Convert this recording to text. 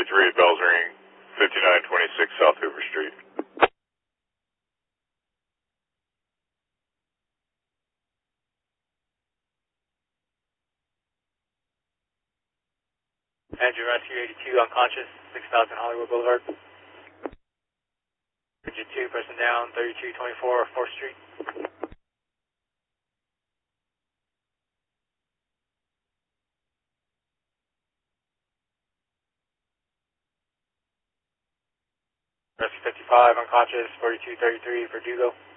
43, bells ring, 5926 South Hoover Street. Andrew Rescue 82, unconscious, 6000 Hollywood Boulevard. Bridget 2, person down, 3224 4th Street. Rescue 55, unconscious, 4233 Verdugo.